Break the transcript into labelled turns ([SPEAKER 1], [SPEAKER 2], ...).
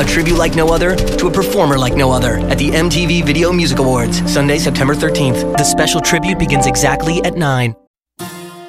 [SPEAKER 1] A tribute like no other to a performer like no other at the MTV Video Music Awards, Sunday, September 13th. The special tribute begins exactly at 9.